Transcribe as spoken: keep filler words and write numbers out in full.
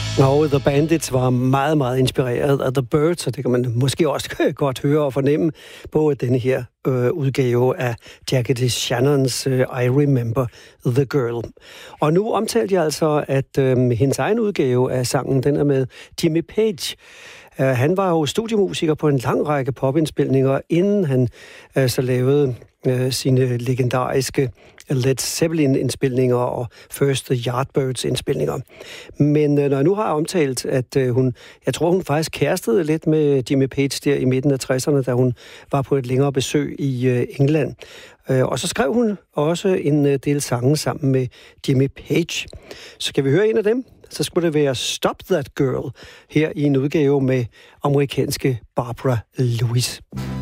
Og The Bandits var meget, meget inspireret af The Byrds, og det kan man måske også godt høre og fornemme på denne her øh, udgave af Jackie Shannons øh, I Remember the Girl. Og nu omtalte jeg altså, at øh, hendes egen udgave af sangen, den er med Jimmy Page. Uh, han var jo studiemusiker på en lang række popindspilninger, inden han uh, så lavede uh, sine legendariske Led Zeppelin-indspilninger og First the Yardbirds-indspilninger. Men uh, når jeg nu har omtalt, at uh, hun, jeg tror hun faktisk kærestede lidt med Jimmy Page der i midten af tresserne, da hun var på et længere besøg i uh, England. Uh, og så skrev hun også en uh, del sange sammen med Jimmy Page. Så kan vi høre en af dem? Så skulle det være Stop That Girl her i en udgave med amerikanske Barbara Lewis.